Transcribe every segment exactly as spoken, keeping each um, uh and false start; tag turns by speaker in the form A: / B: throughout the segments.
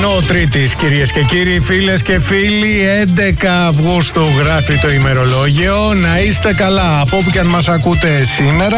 A: πρωινό Τρίτης, κυρίες και κύριοι, φίλες και φίλοι. έντεκα Αυγούστου γράφει το ημερολόγιο. Να είστε καλά από όπου και αν μας ακούτε σήμερα,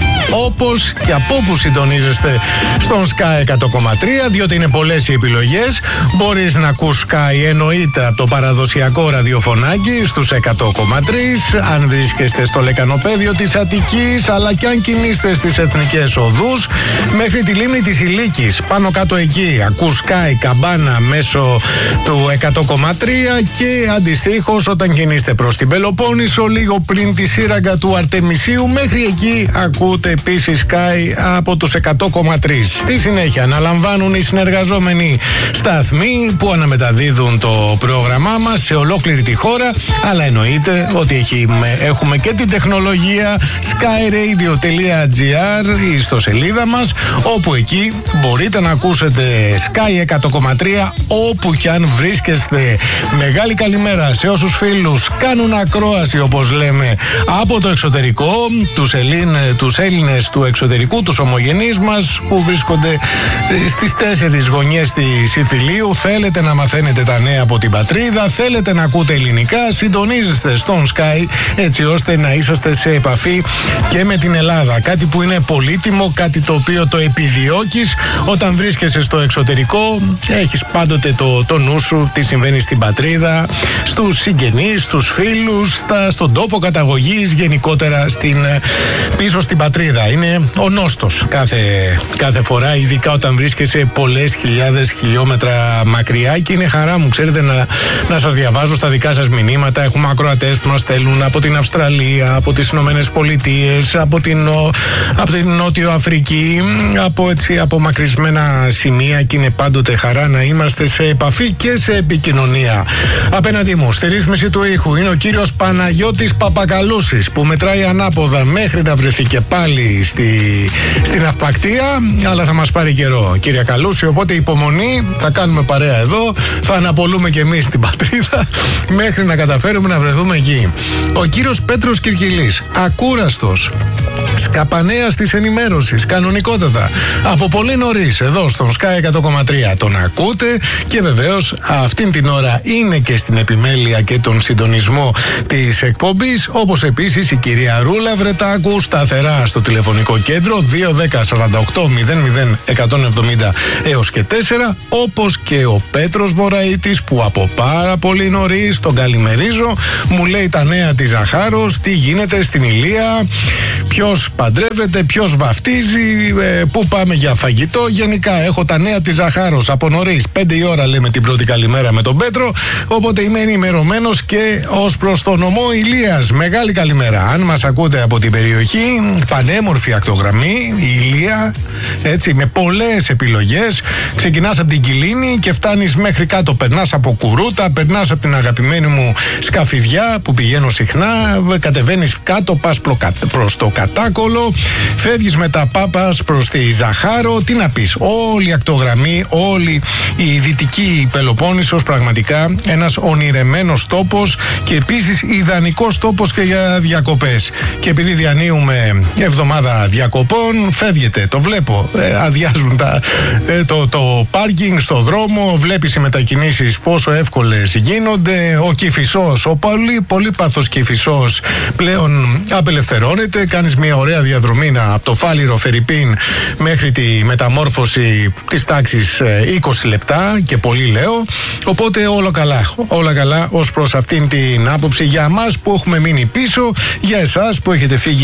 A: όπως και από όπου συντονίζεστε στον Sky εκατό κόμμα τρία, διότι είναι πολλές οι επιλογές. Μπορείς να ακούς Sky εννοείται από το παραδοσιακό ραδιοφωνάκι στους εκατό κόμμα τρία, αν βρίσκεστε στο λεκανοπέδιο της Αττικής, αλλά και αν κινείστε στις εθνικές οδούς μέχρι τη λίμνη της Ηλίκης, πάνω κάτω εκεί ακούς Sky Καμπάνα μέσω του εκατό κόμμα τρία, και αντιστοίχως όταν κινείστε προς την Πελοπόννησο, λίγο πριν τη σύραγγα του Αρτεμισίου, μέχρι εκεί ακούτε επίσης Sky από τους εκατό κόμμα τρία. Στη συνέχεια αναλαμβάνουν οι συνεργαζόμενοι σταθμοί που αναμεταδίδουν το πρόγραμμά μας σε ολόκληρη τη χώρα, αλλά εννοείται ότι έχουμε, έχουμε και την τεχνολογία sky radio τελεία gr, η ιστοσελίδα μας, όπου εκεί μπορείτε να ακούσετε Sky εκατό κόμμα τρία όπου κι αν βρίσκεστε. Μεγάλη καλημέρα σε όσους φίλους κάνουν ακρόαση, όπως λέμε, από το εξωτερικό, τους, Ελλήν, τους Έλληνες του εξωτερικού, τους ομογενείς μας που βρίσκονται στις τέσσερις γωνιές της Ιφιλίου. Θέλετε να μαθαίνετε τα νέα από την πατρίδα, θέλετε να ακούτε ελληνικά, συντονίζεστε στον Sky έτσι ώστε να είσαστε σε επαφή και με την Ελλάδα. Κάτι που είναι πολύτιμο, κάτι το οποίο το επιδιώκεις όταν βρίσκεσαι στο εξωτερικό. Έχεις πάντοτε το, το νου σου τι συμβαίνει στην πατρίδα, στους συγγενείς, στους φίλους, στα, στον τόπο καταγωγής, γενικότερα στην, πίσω στην πατρίδα. Είναι ο νόστος κάθε, κάθε φορά, ειδικά όταν βρίσκεσαι πολλές χιλιάδες χιλιόμετρα μακριά, και είναι χαρά μου, ξέρετε, να, να σας διαβάζω στα δικά σας μηνύματα. Έχουμε ακροατές που μας στέλνουν από την Αυστραλία, από τις Ηνωμένες Πολιτείες, από την, από την Νότιο Αφρική, από έτσι απομακρυσμένα σημεία, και είναι πάντοτε χαρά να είμαστε σε επαφή και σε επικοινωνία. Απέναντί μου, στη ρύθμιση του ήχου, είναι ο κύριος Παναγιώτης Παπακαλούσης, που μετράει ανάποδα μέχρι να βρεθεί και πάλι στη, στην αυπακτία, αλλά θα μας πάρει καιρό, κύριε Καλούση, οπότε υπομονή, θα κάνουμε παρέα εδώ, θα αναπολούμε και εμείς την πατρίδα μέχρι να καταφέρουμε να βρεθούμε εκεί. Ο κύριος Πέτρος Κυρκυλής, ακούραστος, σκαπανέας της ενημέρωσης, κανονικότατα, από πολύ νωρίς εδώ στον Sky εκατό κόμμα τρία τον ακούτε, και βεβαίως αυτήν την ώρα είναι και στην επιμέλεια και τον συντονισμό της εκπομπής, όπως επίσης η κυρία Ρούλα Βρετάκου, σταθερά στο τηλεφωνικό κέντρο δύο δέκα σαράντα οκτώ μηδέν μηδέν εκατόν εβδομήντα έως και τέσσερα, όπως και ο Πέτρος Μωραΐτης, που από πάρα πολύ νωρίς τον καλημερίζω, μου λέει τα νέα της Ζαχάρος, τι γίνεται στην Ηλία, ποιος παντρεύεται, ποιος βαφτίζει, ε, πού πάμε για φαγητό. Γενικά έχω τα νέα της Ζαχάρος από νωρίς, πέντε η ώρα λέμε την πρώτη καλημέρα με τον Πέτρο, οπότε είμαι ενημερωμένος και ως προς το νομό Ηλίας. Μεγάλη καλημέρα. Αν μας ακούτε από την περιοχή, πανέμορφη ακτογραμμή, η Ηλία, έτσι, με πολλές επιλογές. Ξεκινάς από την Κιλίνη και φτάνεις μέχρι κάτω, περνάς από Κουρούτα, περνάς από την αγαπημένη μου Σκαφιδιά που πηγαίνω συχνά, κατεβαίνεις κάτω, πας προς το Κατάκολο, φεύγεις μετά, πάπας προς τη Ζαχάρο. Τι να πεις, όλη η ακτογραμμή, όλη η δυτική Πελοπόννησος, πραγματικά ένας ονειρεμένος τόπος, και επίσης ιδανικός τόπος και για διακοπές. Και επειδή διανύουμε εβδομάδα διακοπών, φεύγετε, το βλέπω, ε, αδειάζουν τα, ε, το, το πάρκινγκ στο δρόμο, βλέπεις οι μετακινήσεις πόσο εύκολες γίνονται. Ο Κηφισός, ο πολύ πολύπαθος Κηφισός πλέον απελευθερώνεται, κάνεις μια ωραία διαδρομή από το Φάληρο Φερρυπίν μέχρι τη μεταμόρφωση της τάξης είκοσι λεπτά και πολύ λέω, οπότε όλα καλά, όλα καλά ως προς αυτήν την άποψη για μας που έχουμε μείνει πίσω. Για εσάς που έχετε φύγει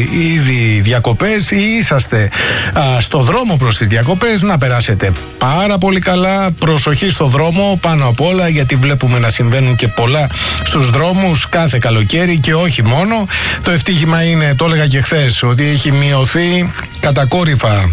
A: ήδη διακοπές ή είσαστε α, στο δρόμο προς τις διακοπές, να περάσετε πάρα πολύ καλά. Προσοχή στο δρόμο πάνω απ' όλα, γιατί βλέπουμε να συμβαίνουν και πολλά στους δρόμους κάθε καλοκαίρι, και όχι μόνο. Το ευτύχημα είναι, το έλεγα και χθες, ότι έχει μειωθεί κατακόρυφα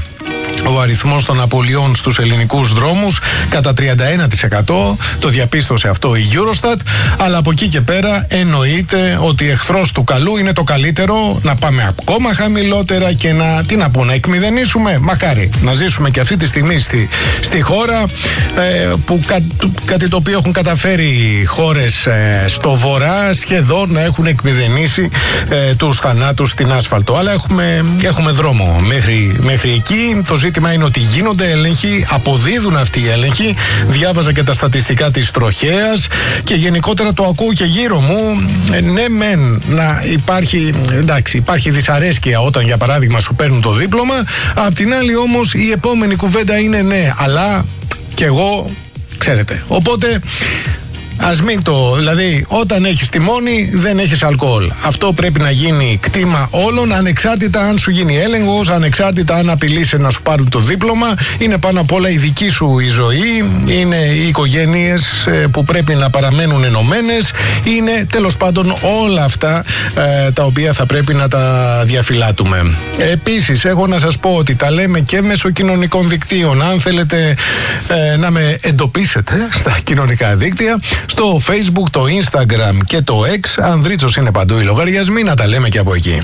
A: ο αριθμός των απολειών στους ελληνικούς δρόμους κατά τριάντα ένα τοις εκατό, το διαπίστωσε αυτό η Eurostat, αλλά από εκεί και πέρα εννοείται ότι εχθρός του καλού είναι το καλύτερο, να πάμε ακόμα χαμηλότερα και να, τι να πω, να εκμηδενήσουμε, μακάρι να ζήσουμε και αυτή τη στιγμή στη, στη χώρα, ε, που κα, κάτι το οποίο έχουν καταφέρει χώρες ε, στο βορρά σχεδόν να έχουν εκμηδενήσει ε, τους θανάτους στην άσφαλτο, αλλά έχουμε, έχουμε δρόμο μέχρι, μέχρι εκεί. έλεγχοι. Το ζήτημα είναι ότι γίνονται έλεγχοι, αποδίδουν αυτοί οι έλεγχοι. Διάβαζα και τα στατιστικά της τροχέας και γενικότερα το ακούω και γύρω μου. Ε, ναι, μεν να υπάρχει, εντάξει, υπάρχει δυσαρέσκεια όταν για παράδειγμα σου παίρνουν το δίπλωμα. Απ' την άλλη όμως η επόμενη κουβέντα είναι ναι, αλλά κι εγώ, ξέρετε. Οπότε ας μην το, δηλαδή όταν έχεις τιμόνι δεν έχεις αλκοόλ. Αυτό πρέπει να γίνει κτήμα όλων, ανεξάρτητα αν σου γίνει έλεγχος, ανεξάρτητα αν απειλείσαι να σου πάρουν το δίπλωμα. Είναι πάνω απ' όλα η δική σου η ζωή, είναι οι οικογένειες που πρέπει να παραμένουν ενωμένες, είναι τέλος πάντων όλα αυτά ε, τα οποία θα πρέπει να τα διαφυλάτουμε. Επίσης έχω να σας πω ότι τα λέμε και μέσω κοινωνικών δικτύων. Αν θέλετε ε, να με εντοπίσετε στα κοινωνικά δίκτυα, στο Facebook, το Instagram και το X, Ανδρίτσος είναι παντού οι λογαριασμοί, να τα λέμε και από εκεί.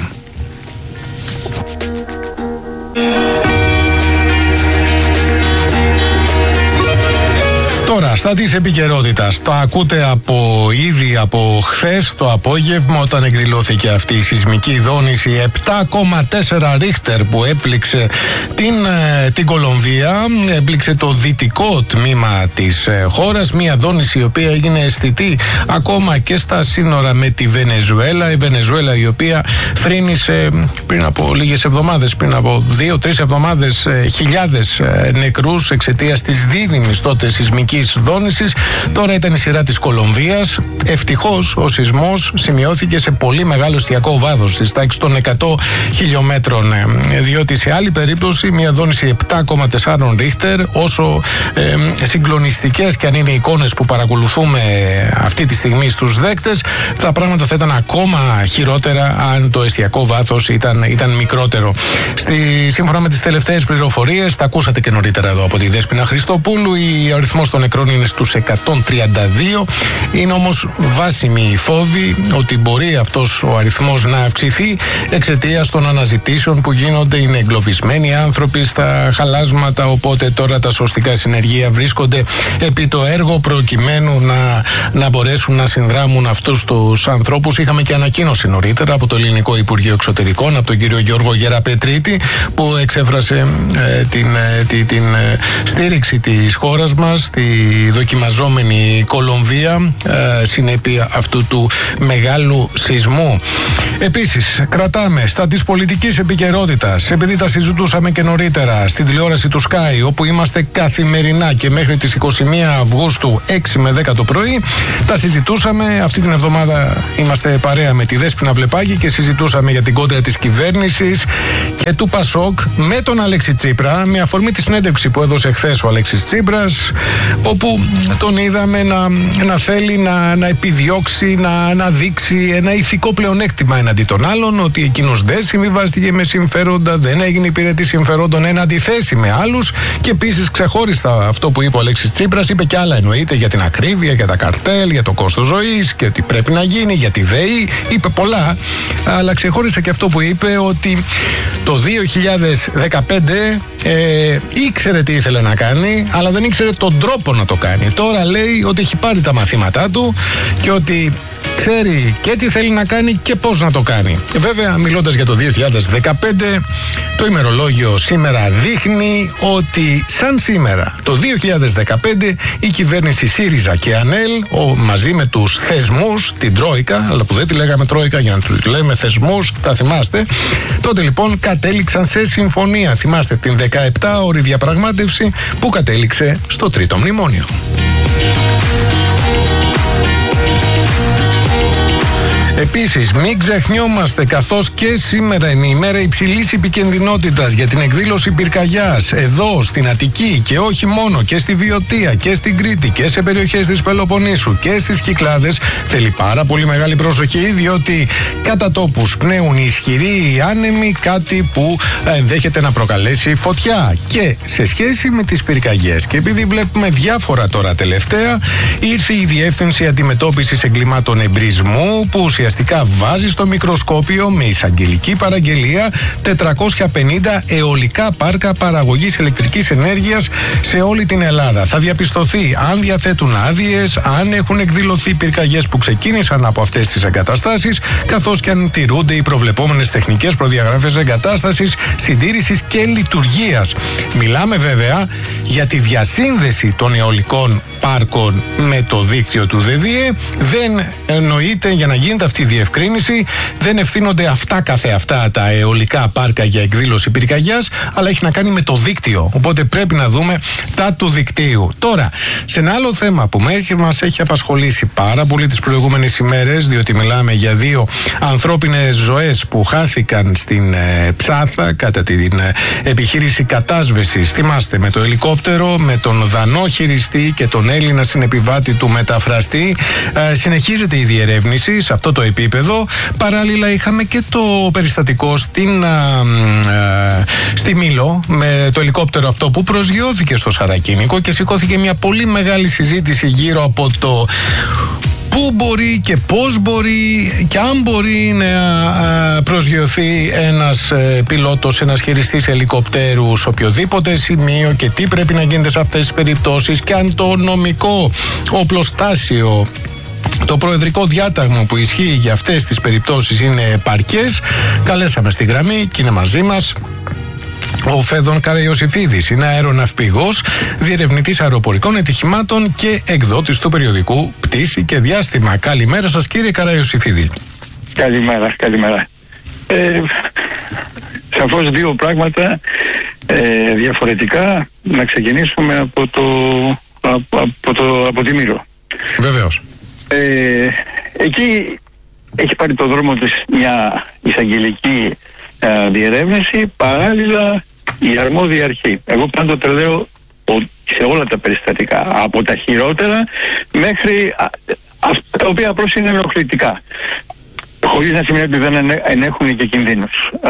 A: Τώρα, στα της επικαιρότητας, το ακούτε από ήδη από χθες το απόγευμα όταν εκδηλώθηκε αυτή η σεισμική δόνηση επτά κόμμα τέσσερα ρίχτερ που έπληξε την, την Κολομβία, έπληξε το δυτικό τμήμα της χώρας, μια δόνηση η οποία έγινε αισθητή ακόμα και στα σύνορα με τη Βενεζουέλα, η Βενεζουέλα η οποία θρήνησε πριν από λίγες εβδομάδες, πριν από δύο-τρεις εβδομάδες χιλιάδες νεκρούς εξαιτίας της δίδυμης τότε σεισμικής δόνησης. Τώρα ήταν η σειρά της Κολομβίας. Ευτυχώς ο σεισμός σημειώθηκε σε πολύ μεγάλο εστιακό βάθος, στις τάξεις των εκατό χιλιόμετρων, διότι σε άλλη περίπτωση μια δόνηση επτά κόμμα τέσσερα ρίχτερ, όσο ε, συγκλονιστικές και αν είναι οι εικόνες που παρακολουθούμε αυτή τη στιγμή στους δέκτες, τα πράγματα θα ήταν ακόμα χειρότερα αν το εστιακό βάθος ήταν, ήταν μικρότερο. Στη, σύμφωνα με τις τελευταίες πληροφορίες, τα ακούσατε και νωρίτερα εδώ από τη Δέσποινα Χριστοπούλου, ο αριθμός των νεκρών είναι στους εκατόν τριάντα δύο. Είναι όμως βάσιμη η φόβη ότι μπορεί αυτός ο αριθμός να αυξηθεί εξαιτίας των αναζητήσεων που γίνονται. Είναι εγκλωβισμένοι άνθρωποι στα χαλάσματα, οπότε τώρα τα σωστικά συνεργεία βρίσκονται επί το έργο προκειμένου να, να μπορέσουν να συνδράμουν αυτούς τους ανθρώπους. Είχαμε και ανακοίνωση νωρίτερα από το Ελληνικό Υπουργείο Εξωτερικών, από τον κύριο Γιώργο Γεραπετρίτη, που εξέφρασε ε, την, ε, την, την ε, στήριξη της χώρας μας στη δοκιμαζόμενη Κολομβία, ε, συνέπεια αυτού του μεγάλου σεισμού. Επίσης, κρατάμε στα της πολιτικής επικαιρότητας, επειδή τα συζητούσαμε και νωρίτερα στην τηλεόραση του Sky, όπου είμαστε καθημερινά και μέχρι τις είκοσι μία Αυγούστου έξι με δέκα το πρωί, τα συζητούσαμε. Αυτή την εβδομάδα είμαστε παρέα με τη Δέσποινα Βλεπάκη και συζητούσαμε για την κόντρα της κυβέρνησης και του Πασόκ με τον Αλέξη Τσίπρα, με αφορμή τη συνέντευξη που έδωσε χθες ο Αλέξης Τσίπρας, όπου τον είδαμε να, να θέλει να, να επιδιώξει, να, να δείξει ένα ηθικό πλεονέκτημα εναντί των άλλων, ότι εκείνος δεν συμβιβάστηκε με συμφέροντα, δεν έγινε υπηρετή συμφερόντων εν αντιθέσει με άλλους. Και επίσης ξεχώριστα αυτό που είπε ο Αλέξης Τσίπρας, είπε και άλλα εννοείται για την ακρίβεια, για τα καρτέλ, για το κόστος ζωής και ότι πρέπει να γίνει, για τη ΔΕΗ, είπε πολλά, αλλά ξεχώρισε και αυτό που είπε ότι το δύο χιλιάδες δεκαπέντε ε, ήξερε τι ήθελε να κάνει, αλλά δεν ήξερε τον τρόπο να το κάνει. Τώρα λέει ότι έχει πάρει τα μαθήματά του και ότι ξέρει και τι θέλει να κάνει και πώς να το κάνει. Βέβαια, μιλώντας για το δύο χιλιάδες δεκαπέντε, το ημερολόγιο σήμερα δείχνει ότι σαν σήμερα το δύο χιλιάδες δεκαπέντε η κυβέρνηση ΣΥΡΙΖΑ και ΑΝΕΛ, ο, μαζί με τους θεσμούς, την Τρόικα, αλλά που δεν τη λέγαμε Τρόικα για να τους λέμε θεσμούς, τα θυμάστε, τότε λοιπόν κατέληξαν σε συμφωνία. Θυμάστε την δεκαεπτάωρη διαπραγμάτευση που κατέληξε στο τρίτο μνημόνιο. Επίσης, μην ξεχνιόμαστε, καθώς και σήμερα είναι η ημέρα υψηλής επικινδυνότητας για την εκδήλωση πυρκαγιάς εδώ στην Αττική και όχι μόνο, και στη Βιωτία και στην Κρήτη και σε περιοχές της Πελοποννήσου και στις Κυκλάδες. Θέλει πάρα πολύ μεγάλη προσοχή, διότι κατά τόπους πνέουν ισχυροί άνεμοι, κάτι που ενδέχεται να προκαλέσει φωτιά. Και σε σχέση με τις πυρκαγιές, και επειδή βλέπουμε διάφορα τώρα τελευταία, ήρθε η Διεύθυνση Αντιμετώπισης Εγκλημάτων Εμπρισμού, που ουσιαστικά ουσιαστικά βάζει στο μικροσκόπιο με εισαγγελική παραγγελία τετρακόσια πενήντα αιωλικά πάρκα παραγωγής ηλεκτρικής ενέργειας σε όλη την Ελλάδα. Θα διαπιστωθεί αν διαθέτουν άδειες, αν έχουν εκδηλωθεί πυρκαγιές που ξεκίνησαν από αυτές τις εγκαταστάσεις, καθώς και αν τηρούνται οι προβλεπόμενες τεχνικές προδιαγραφές εγκατάστασης, συντήρησης και λειτουργίας. Μιλάμε βέβαια για τη διασύνδεση των αιωλικών πάρκων με το δίκτυο του ΔΕΔΙΕ. Δεν εννοείται, για να γίνεται αυτή η διευκρίνηση, δεν ευθύνονται αυτά καθεαυτά τα αιωλικά πάρκα για εκδήλωση πυρκαγιάς, αλλά έχει να κάνει με το δίκτυο. Οπότε πρέπει να δούμε τα του δικτύου. Τώρα, σε ένα άλλο θέμα που μας έχει απασχολήσει πάρα πολύ τις προηγούμενες ημέρες, διότι μιλάμε για δύο ανθρώπινες ζωές που χάθηκαν στην ε, Ψάθα κατά την ε, επιχείρηση κατάσβεσης. Θυμάστε, με το ελικόπτερο, με τον δανό χειριστή και τον Έλληνα συνεπιβάτη του μεταφραστή. Ε, συνεχίζεται η διερεύνηση σε αυτό το επίπεδο. Παράλληλα είχαμε και το περιστατικό στην, ε, ε, στη Μήλο με το ελικόπτερο αυτό που προσγειώθηκε στο Σαρακίνικο και σηκώθηκε μια πολύ μεγάλη συζήτηση γύρω από το πού μπορεί και πώς μπορεί και αν μπορεί να προσγειωθεί ένας πιλότος, ένας χειριστής ελικοπτέρου σε οποιοδήποτε σημείο και τι πρέπει να γίνεται σε αυτές τις περιπτώσεις και αν το νομικό οπλοστάσιο, το προεδρικό διάταγμα που ισχύει για αυτές τις περιπτώσεις είναι επαρκές. Καλέσαμε στη γραμμή και είναι μαζί μας ο Φέδων Καραϊωσήφιδης. Είναι αεροναυπηγός, διερευνητής αεροπορικών ατυχημάτων και εκδότης του περιοδικού Πτήση και Διάστημα. Καλημέρα σας, κύριε Καραϊωσήφιδη.
B: Καλημέρα, καλημέρα. Ε, σαφώς δύο πράγματα ε, διαφορετικά. Να ξεκινήσουμε από, το, από, από, το, από τη Μήλο.
A: Βεβαίως.
B: Ε, εκεί έχει πάρει το δρόμο της μια εισαγγελική ε, διερεύνηση, παράλληλα η αρμόδια αρχή. Εγώ πάντοτε λέω ότι σε όλα τα περιστατικά, από τα χειρότερα μέχρι α, αυτά τα οποία απλώς είναι ενοχλητικά, χωρίς να σημαίνει ότι δεν ενέχουν και κινδύνους. Α,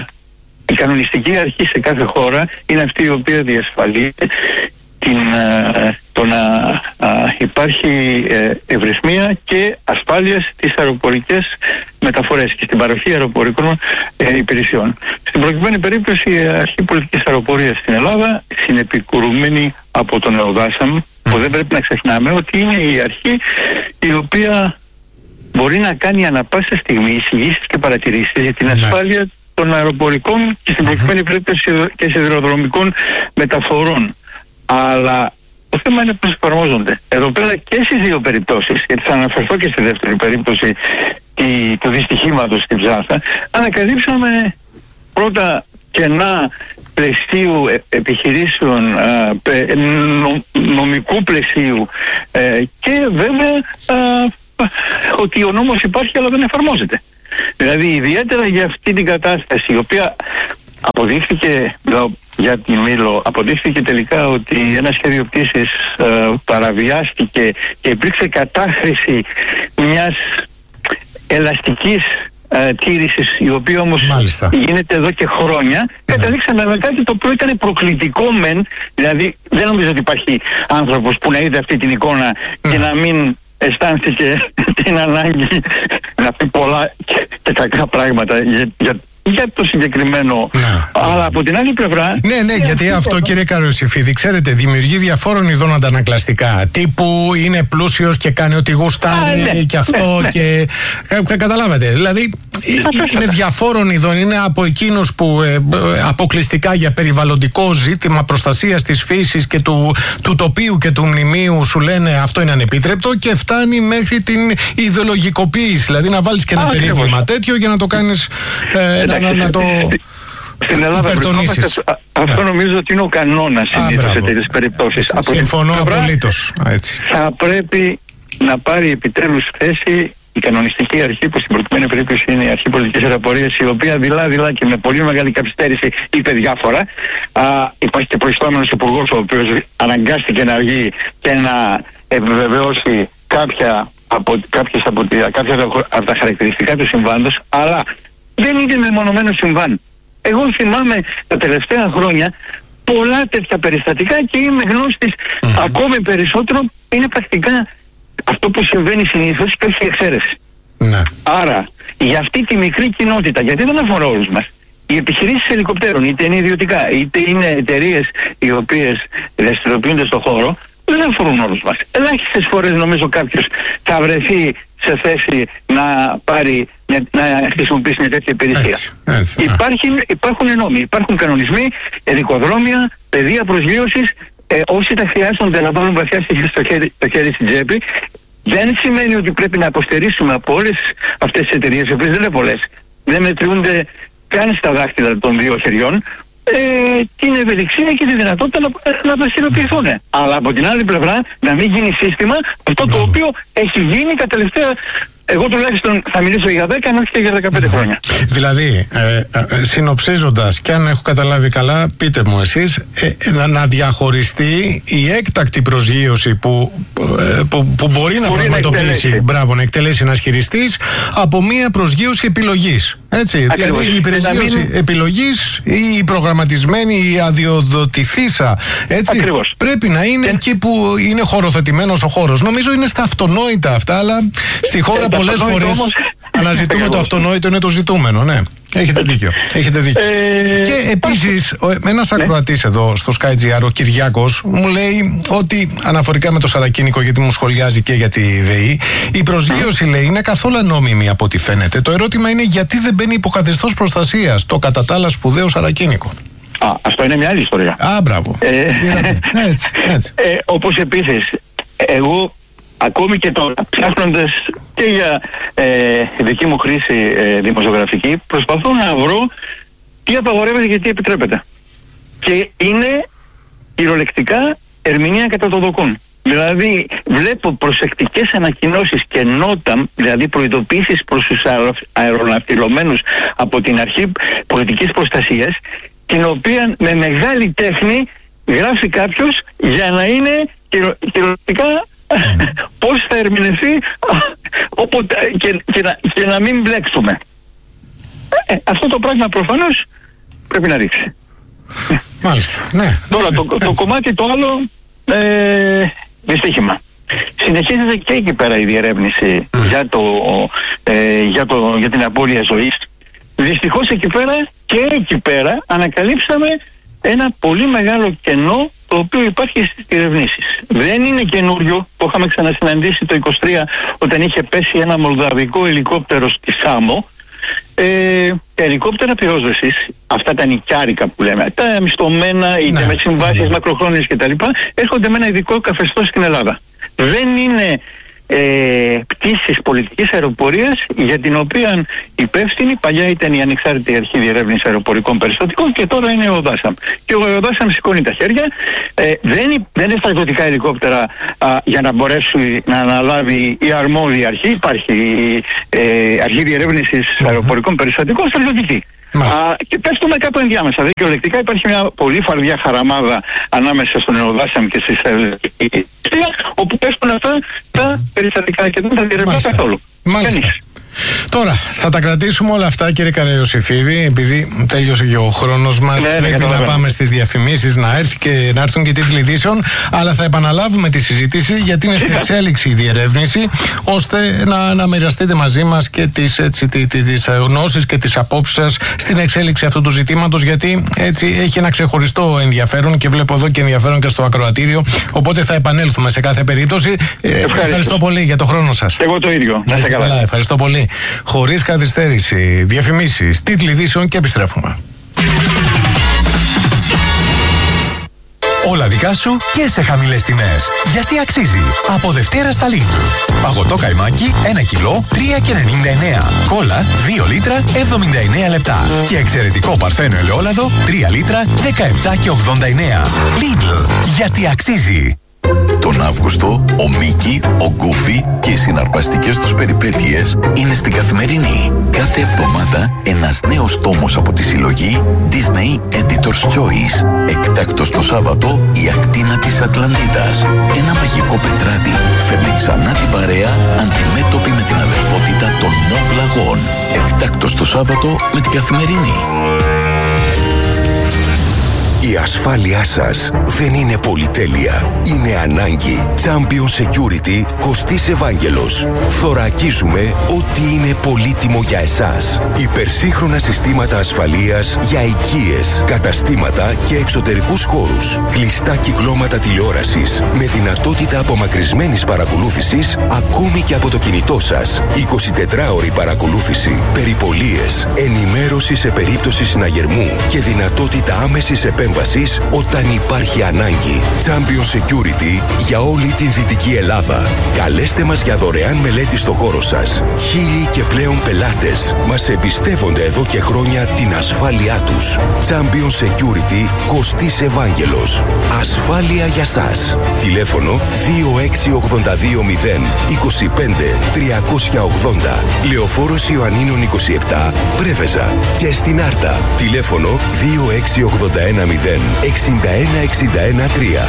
B: η κανονιστική αρχή σε κάθε χώρα είναι αυτή η οποία διασφαλίζει την, το να α, υπάρχει ε, ευρυθμία και ασφάλεια στις αεροπορικές μεταφορές και στην παροχή αεροπορικών ε, υπηρεσιών. Στην προκειμένη περίπτωση η αρχή πολιτικής αεροπορίας στην Ελλάδα, συνεπικουρουμένη από τον ΕΟΔΑΣΑΜ, που δεν πρέπει να ξεχνάμε ότι είναι η αρχή η οποία μπορεί να κάνει ανα πάσα στιγμή εισηγήσεις και παρατηρήσεις για την ασφάλεια των αεροπορικών και στην προκειμένη περίπτωση και σιδηροδρομικών μεταφορών. Αλλά το θέμα είναι πώς εφαρμόζονται. Εδώ πέρα και στις δύο περιπτώσεις, γιατί θα αναφερθώ και στη δεύτερη περίπτωση τη, του δυστυχήματος στην Ψάθα, ανακαλύψαμε πρώτα κενά πλαισίου ε, επιχειρήσεων, ε, ε, νο, νομικού πλαισίου ε, και βέβαια ε, ότι ο νόμος υπάρχει αλλά δεν εφαρμόζεται. Δηλαδή ιδιαίτερα για αυτή την κατάσταση, η οποία αποδείχθηκε για τη Μήλο, αποδείχθηκε τελικά ότι ένα σχέδιο πτήσης ε, παραβιάστηκε και υπήρξε κατάχρηση μιας ελαστικής ε, τήρησης, η οποία όμως Μάλιστα. γίνεται εδώ και χρόνια. Ναι. Καταλήξαμε με κάτι το οποίο ήταν προκλητικό μεν, δηλαδή δεν νομίζω ότι υπάρχει άνθρωπος που να είδε αυτή την εικόνα ναι. και να μην αισθάνθηκε την ανάγκη να πει πολλά και, και κακά πράγματα για, για για το συγκεκριμένο. Ναι. Αλλά από την άλλη πλευρά.
A: Ναι, ναι, γιατί αυτό, κύριε Καραϊωσήφιδη, ξέρετε, δημιουργεί διαφόρων ειδών αντανακλαστικά. Τύπου είναι πλούσιος και κάνει ό,τι γουστάρει ναι, και αυτό ναι, και. Ναι. Καταλάβατε. Δηλαδή είναι διαφόρων ειδών. Είναι από εκείνους που ε, αποκλειστικά για περιβαλλοντικό ζήτημα προστασίας της φύσης και του, του τοπίου και του μνημείου σου λένε αυτό είναι ανεπίτρεπτο και φτάνει μέχρι την ιδεολογικοποίηση. Δηλαδή να βάλεις και ένα περίβλημα τέτοιο για να το κάνεις. Ε, Να, να, να το
B: στην Ελλάδα βρισκόμαστε, αυτό yeah. νομίζω ότι είναι ο κανόνας συνήθως σε τέτοιες περιπτώσεις.
A: Συμφωνώ απολύτως.
B: Θα πρέπει να πάρει επιτέλους θέση η κανονιστική αρχή, που στην προκειμένη περίπτωση είναι η αρχή πολιτικής αεροπορίας, η οποία δειλά-δειλά και με πολύ μεγάλη καθυστέρηση είπε διάφορα. Α, υπάρχει και προϊστάμενος υπουργός, ο οποίος αναγκάστηκε να βγει και να επιβεβαιώσει κάποια από, κάποιες από, κάποια από τα χαρακτηριστικά του συμβάντος, αλλά δεν είναι μεμονωμένο συμβάν. Εγώ θυμάμαι τα τελευταία χρόνια πολλά τέτοια περιστατικά και είμαι γνώστης mm-hmm. ακόμη περισσότερο. Είναι πρακτικά αυτό που συμβαίνει συνήθως και όχι εξαίρεση.
A: Ναι.
B: Άρα, για αυτή τη μικρή κοινότητα, γιατί δεν αφορά όλους μας, οι επιχειρήσεις ελικοπτέρων, είτε είναι ιδιωτικά, είτε είναι εταιρείες οι οποίες δραστηριοποιούνται στον χώρο, δεν αφορούν όλους μας. Ελάχιστες φορές νομίζω κάποιος θα βρεθεί σε θέση να πάρει, να χρησιμοποιήσει μια τέτοια υπηρεσία.
A: Έτσι, έτσι, ναι.
B: Υπάρχει, υπάρχουν νόμοι, υπάρχουν κανονισμοί, δικοδρόμια, πεδία προσγείωσης. Ε, όσοι τα χρειάζονται να βάλουν βαθιά στο χέρι, το χέρι στην τσέπη, δεν σημαίνει ότι πρέπει να αποστερήσουμε από όλες αυτές τις εταιρείες, οι οποίες δεν είναι πολλές, δεν μετριούνται καν στα δάχτυλα των δύο χεριών, ε, την ευελιξία και τη δυνατότητα να, να δραστηριοποιηθούν. Αλλά από την άλλη πλευρά να μην γίνει σύστημα αυτό το οποίο έχει γίνει τα τελευταία. Εγώ τουλάχιστον θα μιλήσω για δέκα, αν όχι και για δεκαπέντε χρόνια.
A: Δηλαδή, ε, ε, συνοψίζοντας, και αν έχω καταλάβει καλά, πείτε μου εσείς, ε, να, να διαχωριστεί η έκτακτη προσγείωση που, ε, που, που μπορεί να
B: μπορεί
A: πραγματοποιήσει,
B: να
A: μπράβο, να εκτελέσει ένας χειριστής, από μια προσγείωση επιλογής. Έτσι,
B: Ακριβώς.
A: δηλαδή η προσγείωση μην... επιλογής ή η προγραμματισμένη, η αδειοδοτηθήσα, έτσι,
B: Ακριβώς.
A: πρέπει να είναι και... εκεί που είναι χωροθετημένος ο χώρος. Νομίζω είναι στα αυτονόητα αυτά, αλλά στη χώρα ε, πολλές φορές όμως... αναζητούμε το αυτονόητο, είναι το ζητούμενο, ναι. Έχετε δίκιο. Έχετε δίκιο. Ε, και επίσης, ένας ναι. ακροατής εδώ στο SkyGR, ο Κυριάκος, μου λέει ότι αναφορικά με το Σαρακίνικο, γιατί μου σχολιάζει και για τη ΔΕΗ, η προσγείωση, λέει, είναι καθόλου νόμιμη από ό,τι φαίνεται. Το ερώτημα είναι γιατί δεν μπαίνει υποκαθεστώς προστασίας το κατά τα άλλα σπουδαίο Σαρακίνικο.
B: Α, αυτό είναι μια άλλη ιστορία.
A: Α, μπράβο. Ε, έτσι, έτσι.
B: Ε, όπως επίσης, εγώ ακόμη και τώρα, ψάχνοντας και για ε, δική μου χρήση ε, δημοσιογραφική, προσπαθώ να βρω τι απαγορεύεται και τι επιτρέπεται. Και είναι κυριολεκτικά ερμηνεία κατά το δοκούν. Δηλαδή βλέπω προσεκτικές ανακοινώσεις και νότα, δηλαδή προειδοποίησεις προς τους αεροναυτιλωμένους από την αρχή πολιτικής προστασίας, την οποία με μεγάλη τέχνη γράφει κάποιος για να είναι κυριολεκτικά πώς θα ερμηνευτεί όποτε, και, και, να, και να μην μπλέξουμε. Ε, αυτό το πράγμα προφανώς πρέπει να ρίξει.
A: Μάλιστα, ναι.
B: Τώρα το, το κομμάτι το άλλο ε, δυστύχημα. Συνεχίζεται και εκεί πέρα η διερεύνηση mm. για, το, ε, για, το, για την απώλεια ζωής. Δυστυχώς εκεί πέρα και εκεί πέρα ανακαλύψαμε ένα πολύ μεγάλο κενό το οποίο υπάρχει στις διερευνήσεις. Δεν είναι καινούριο, το είχαμε ξανασυναντήσει το είκοσι τρία όταν είχε πέσει ένα μολδαβικό ελικόπτερο στη Σάμο. Ε, τα ελικόπτερα πυρόσβεσης, αυτά τα νοικιάρικα που λέμε, τα μισθωμένα είτε ναι. με συμβάσεις μακροχρόνιες κτλ., έρχονται με ένα ειδικό καθεστώς στην Ελλάδα. Δεν είναι ε, πτήσεις πολιτικής αεροπορίας, για την οποία υπεύθυνη παλιά ήταν η Ανεξάρτητη Αρχή Διερεύνησης Αεροπορικών Περιστατικών και τώρα είναι ο ΟΔΑΣΑΜ. Και ο ΟΔΑΣΑΜ σηκώνει τα χέρια. Ε, δεν, δεν είναι στρατιωτικά ελικόπτερα α, για να μπορέσει να αναλάβει η αρμόδια αρχή. Υπάρχει η ε, Αρχή Διερεύνησης mm-hmm. Αεροπορικών Περιστατικών στρατιωτική. Α, και πέφτουμε κάπου ενδιάμεσα. Δικαιολεκτικά υπάρχει μια πολύ φαρδιά χαραμάδα ανάμεσα στον ΕΟΔΑΣΑΜ και στη στρατιωτική, όπου πέφτουν αυτά τα περιστατικά και δεν τα διερευνά καθόλου.
A: Μάλιστα. Τώρα, θα τα κρατήσουμε όλα αυτά, κύριε Καραϊωσήφιδη, επειδή τέλειωσε και ο χρόνος μας. Ναι, πρέπει να πάμε στις διαφημίσεις, να, έρθει και, να έρθουν και τίτλοι ειδήσεων. Αλλά θα επαναλάβουμε τη συζήτηση, γιατί είναι στην εξέλιξη η διερεύνηση, ώστε να, να μοιραστείτε μαζί μας και τις, έτσι, τις γνώσεις και τις απόψεις σας στην εξέλιξη αυτού του ζητήματος. Γιατί έτσι έχει ένα ξεχωριστό ενδιαφέρον και βλέπω εδώ και ενδιαφέρον και στο ακροατήριο. Οπότε θα επανέλθουμε σε κάθε περίπτωση. Ευχαριστώ, ευχαριστώ πολύ για το χρόνο σας.
B: Εγώ το ίδιο.
A: Να είστε καλά. Ευχαριστώ πολύ. Χωρίς καθυστέρηση, διαφημίσεις, τίτλοι ειδήσεων και επιστρέφουμε.
C: Όλα δικά σου και σε χαμηλές τιμές. Γιατί αξίζει. Από Δευτέρα στα Lidl. Παγωτό καϊμάκι ένα κιλό τρία και ενενήντα εννέα. Κόλλα δύο λίτρα εβδομήντα εννέα λεπτά. Και εξαιρετικό παρθένο ελαιόλαδο τρία λίτρα δεκαεπτά και ογδόντα εννέα. Lidl. Γιατί αξίζει.
D: Τον Αύγουστο, ο Μίκη, ο Γκούφι και οι συναρπαστικές τους περιπέτειες είναι στην Καθημερινή. Κάθε εβδομάδα ένας νέος τόμος από τη συλλογή Disney Editor's Choice. Εκτάκτος το Σάββατο, η ακτίνα της Ατλαντίδας. Ένα μαγικό πετράτη φέρνει ξανά την παρέα αντιμέτωπη με την αδερφότητα των Μοβ Λαγών. Εκτάκτος το Σάββατο με την Καθημερινή.
E: Η ασφάλειά σας δεν είναι πολυτέλεια. Είναι ανάγκη. Champion Security Κωστής Ευάγγελος. Θωρακίζουμε ό,τι είναι πολύτιμο για εσάς. Υπερσύγχρονα συστήματα ασφαλείας για οικίες, καταστήματα και εξωτερικούς χώρους. Κλειστά κυκλώματα τηλεόρασης με δυνατότητα απομακρυσμένης παρακολούθησης ακόμη και από το κινητό σας. εικοσιτετράωρη παρακολούθηση, περιπολίες, ενημέρωση σε περίπτωση συναγερμού και δυνατότητα άμεσης επέμβασης όταν υπάρχει ανάγκη. Champion Security για όλη την Δυτική Ελλάδα. Καλέστε μας για δωρεάν μελέτη στο χώρο σας. Χίλιοι και πλέον πελάτες μας εμπιστεύονται εδώ και χρόνια την ασφάλειά τους. Champion Security Κωστής Ευάγγελος. Ασφάλεια για σας. Τηλέφωνο δύο έξι οκτώ δύο μηδέν είκοσι πέντε τριακόσια ογδόντα. Λεωφόρος Ιωαννίνων είκοσι επτά, Πρέβεζα. Και στην Άρτα. Τηλέφωνο δύο έξι οκτώ ένα μηδέν εξήντα ένα εξήντα ένα τρία.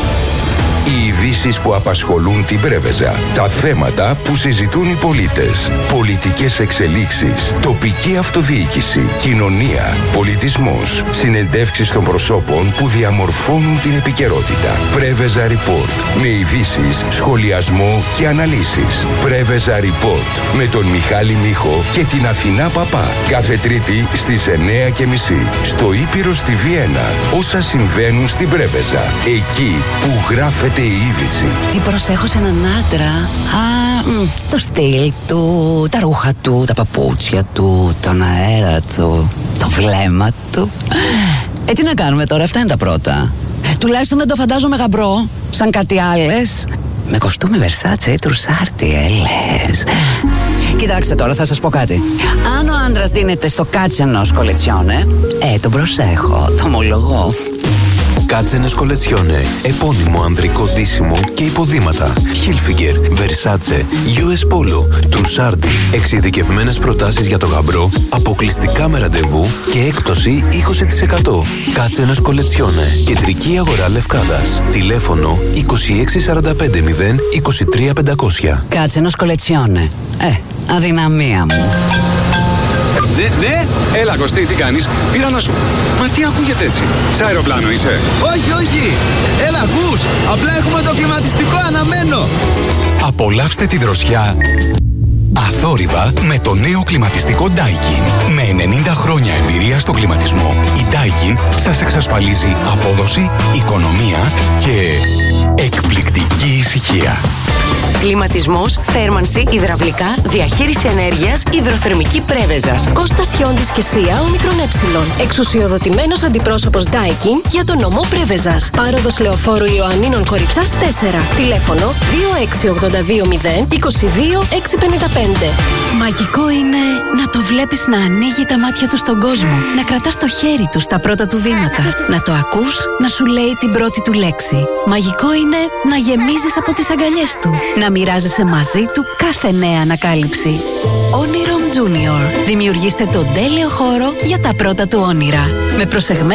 E: Οι ειδήσεις που απασχολούν την Πρέβεζα. Τα θέματα που συζητούν οι πολίτες. Πολιτικές εξελίξεις. Τοπική αυτοδιοίκηση. Κοινωνία. Πολιτισμός. Συνεντεύξεις των προσώπων που διαμορφώνουν την επικαιρότητα. Πρέβεζα Report. Με ειδήσεις, σχολιασμό και αναλύσεις. Πρέβεζα Report. Με τον Μιχάλη Μίχο και την Αθηνά Παπά. Κάθε Τρίτη στις εννιά και μισή. Στο Ήπειρο στη Βιέννα. Όσα συμβαίνουν στην Πρέβεζα. Εκεί που γράφεται η είδηση.
F: Τι προσέχω σε έναν άντρα? Α, μ, το στυλ του, τα ρούχα του, τα παπούτσια του, τον αέρα του, το βλέμμα του. Ε, τι να κάνουμε τώρα, αυτά είναι τα πρώτα. Τουλάχιστον δεν το φαντάζομαι γαμπρό, σαν κάτι άλλες. Με κοστούμι Versace ή Τρουσάρτι, ε, λες. Κοιτάξτε τώρα, θα σας πω κάτι. Αν ο άντρας δίνεται στο κάτσενος κολετσιόνε, ε, τον προσέχω, το ομολογώ.
G: Κάτσενες Κολετσιόνε. Επώνυμο ανδρικό ντύσιμο και υποδήματα. Hilfiger, Versace, γιου ες Polo, Trussardi. Εξειδικευμένες προτάσεις για το γαμπρό, αποκλειστικά με ραντεβού και έκπτωση είκοσι τοις εκατό. Κάτσενες Κολετσιόνε. Κεντρική αγορά Λευκάδας. Τηλέφωνο είκοσι έξι σαράντα πέντε μηδέν είκοσι τρία πεντακόσια.
F: Κάτσενες Κολετσιόνε. Ε, αδυναμία μου.
H: Ναι, ναι, έλα Κωστή, τι κάνεις? Πήρα να σου... Μα τι ακούγεται έτσι? Σε αεροπλάνο είσαι?
I: Όχι, όχι, έλα ακούς, απλά έχουμε το κλιματιστικό αναμένο.
C: Απολαύστε τη δροσιά αθόρυβα με το νέο κλιματιστικό Daikin. Με ενενήντα χρόνια εμπειρία στο κλιματισμό, η Daikin σας εξασφαλίζει απόδοση, οικονομία και εκπληκτική ησυχία.
J: Κλιματισμός, θέρμανση, υδραυλικά, διαχείριση ενέργειας, υδροθερμική Πρέβεζας. Κώστας Χιόντης και ΣΥΑ Ομικρον Ε. Εξουσιοδοτημένος αντιπρόσωπος Daikin για τον νομό Πρέβεζας. Πάροδος Λεωφόρου Ιωαννίνων Κοριτσάς τέσσερα. Τηλέφωνο δύο έξι οκτώ δύο μηδέν είκοσι δύο έξι πενήντα πέντε.
K: Μαγικό είναι να το βλέπεις να ανοίγει τα μάτια του στον κόσμο. Να κρατάς το χέρι του στα πρώτα του βήματα. Να το ακούς να σου λέει την πρώτη του λέξη. Μαγικό είναι να γεμίζεις από τις αγκαλιές του. Να μοιράζεσαι μαζί του κάθε νέα ανακάλυψη. Όνειρο Junior. Δημιουργήστε τον τέλειο χώρο για τα πρώτα του όνειρα. Με προσεγμένες